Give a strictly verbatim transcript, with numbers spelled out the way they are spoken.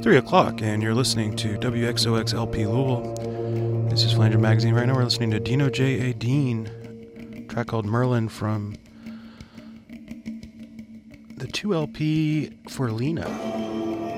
three o'clock, and you're listening to W X O X L P Louisville. This is Flanger Magazine. Right now we're listening to Dino J. A. Dean, a track called Merlin from the two L P for Lena.